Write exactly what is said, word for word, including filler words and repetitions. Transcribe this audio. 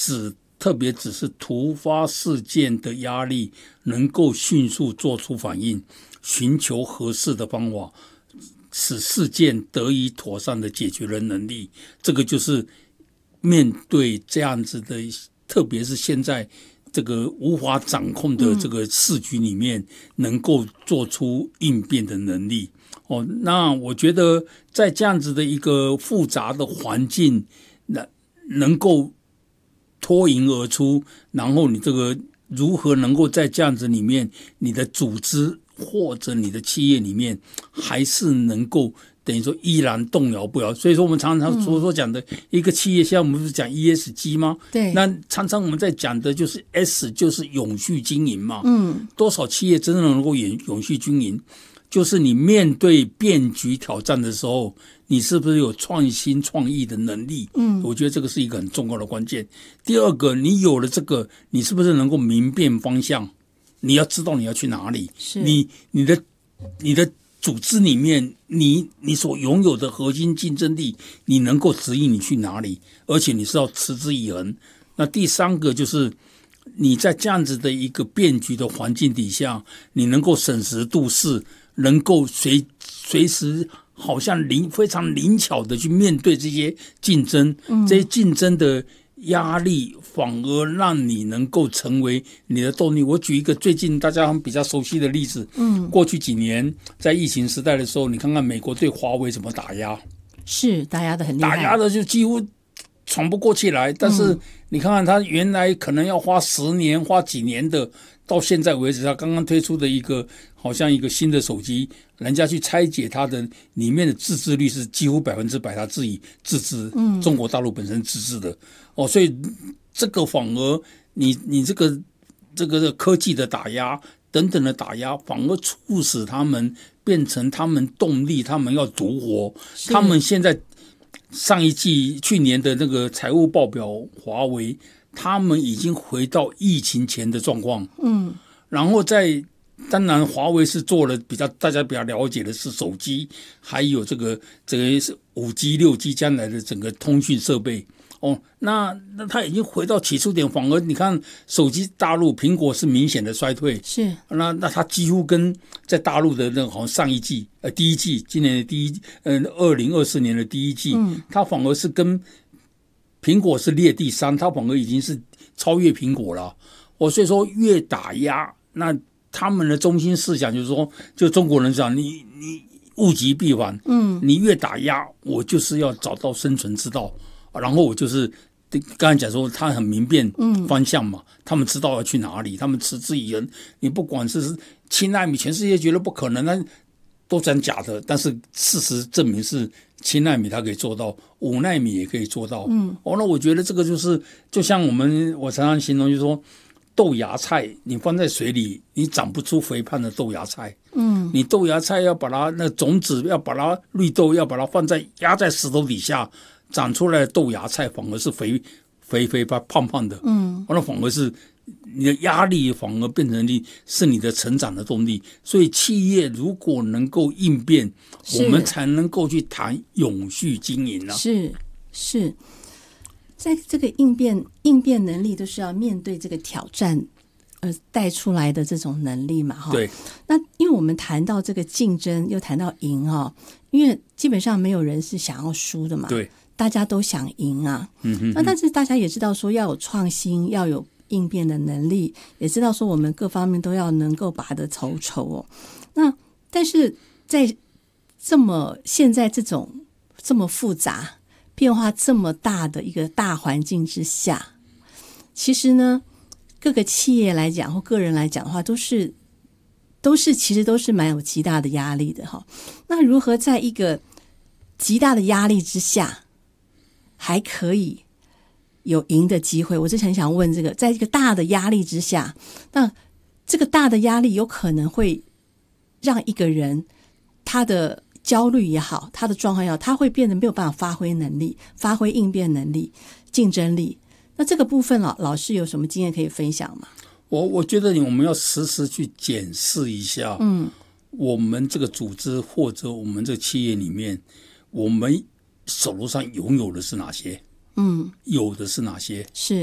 只特别只是突发事件的压力，能够迅速做出反应，寻求合适的方法，使事件得以妥善的解决的能力。这个就是面对这样子的，特别是现在这个无法掌控的这个市局里面，能够做出应变的能力。哦，那我觉得在这样子的一个复杂的环境，那能够脱颖而出，然后你这个如何能够在这样子里面，你的组织或者你的企业里面还是能够等于说依然动摇不摇。所以说我们常常所说讲的一个企业，现在我们不是讲 E S G 吗？ 对， 那常常我们在讲的就是 S， 就是永续经营嘛。 嗯， 多少企业真正能够永永续经营？就是你面对变局挑战的时候，你是不是有创新创意的能力？嗯，我觉得这个是一个很重要的关键。第二个，你有了这个，你是不是能够明辨方向？你要知道你要去哪里。 是你你的你的组织里面，你你所拥有的核心竞争力，你能够指引你去哪里，而且你是要持之以恒。那第三个就是你在这样子的一个变局的环境底下，你能够审时度势，能够随随时好像灵非常灵巧的去面对这些竞争，嗯、这些竞争的压力反而让你能够成为你的动力。我举一个最近大家比较熟悉的例子，嗯，过去几年在疫情时代的时候，你看看美国对华为怎么打压， 是打压的很厉害， 打压的就几乎喘不过气来。但是你看看他原来可能要花十年、花几年的，到现在为止，他刚刚推出的一个好像一个新的手机，人家去拆解它的里面的自制率是几乎百分之百他自己自制，嗯，中国大陆本身自制的哦，所以这个反而你你这个这个科技的打压等等的打压，反而促使他们变成他们动力，他们要独活，他们现在上一季去年的那个财务报表，华为他们已经回到疫情前的状况，嗯，然后在当然华为是做了比较大家比较了解的是手机，还有这个这个是五 G 六 G 将来的整个通讯设备。哦，那那他已经回到起初点，反而你看手机大陆苹果是明显的衰退， 是那那他几乎跟在大陆的那个好像上一季呃第一季今年的第一嗯二零二四年的第一季，嗯，他反而是跟苹果是列第三，他反而已经是超越苹果了。哦，所以说越打压，那他们的中心思想就是说，就中国人讲，你你物极必反，嗯，你越打压，我就是要找到生存之道。然后我就是刚才讲说，他很明辨方向嘛，嗯、他们知道要去哪里，他们持之以恒。你不管是七奈米，全世界觉得不可能，那都讲假的，但是事实证明是七奈米，它可以做到，五奈米也可以做到。嗯，哦，那我觉得这个就是，就像我们我常常形容，就是说豆芽菜，你放在水里，你长不出肥胖的豆芽菜。嗯，你豆芽菜要把它那种子，要把它绿豆，要把它放在压在石头底下。长出来的豆芽菜反而是肥肥肥胖胖的，嗯，那反而是你的压力反而变成力是你的成长的动力。所以企业如果能够应变，我们才能够去谈永续经营啊。 是是，在这个应变应变能力都是要面对这个挑战而带出来的这种能力嘛，哈。 对。 那因为我们谈到这个竞争，又谈到赢啊，因为基本上没有人是想要输的嘛。 对。 大家都想赢啊， 嗯哼哼， 那但是大家也知道说要有创新，要有应变的能力，也知道说我们各方面都要能够拔得头筹哦。那但是在这么现在这种这么复杂、变化这么大的一个大环境之下，其实呢，各个企业来讲或个人来讲的话，都是都是其实都是蛮有极大的压力的哈。那如何在一个极大的压力之下，还可以有赢的机会？我之前想问这个，在一个大的压力之下，那这个大的压力有可能会让一个人他的焦虑也好，他的状况也好，他会变得没有办法发挥能力、发挥应变能力、竞争力。那这个部分老老师有什么经验可以分享吗？ 我我觉得我们要时时去检视一下，嗯，我们这个组织或者我们这个企业里面，我们手头上拥有的是哪些？嗯，有的是哪些？ 是。